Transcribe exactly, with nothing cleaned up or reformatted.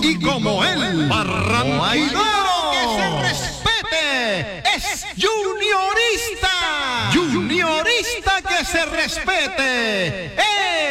y como él, barranquillero que se respete, es juniorista, juniorista que se respete.